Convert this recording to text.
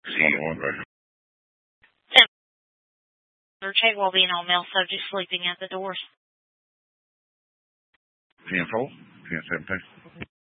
611 Roger. Check will be on male subject sleeping at the doors. 10-4, 10-17.